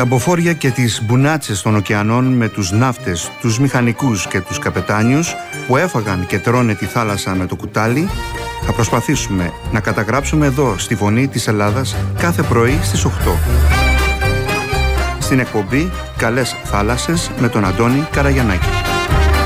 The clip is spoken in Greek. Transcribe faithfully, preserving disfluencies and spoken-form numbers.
τα μποφόρια και τις μπουνάτσες των ωκεανών με τους ναύτες, τους μηχανικούς και τους καπετάνιους που έφαγαν και τρώνε τη θάλασσα με το κουτάλι, θα προσπαθήσουμε να καταγράψουμε εδώ στη Φωνή της Ελλάδας κάθε πρωί στις οκτώ. Στην εκπομπή «Καλές θάλασσες» με τον Αντώνη Καραγιαννάκη.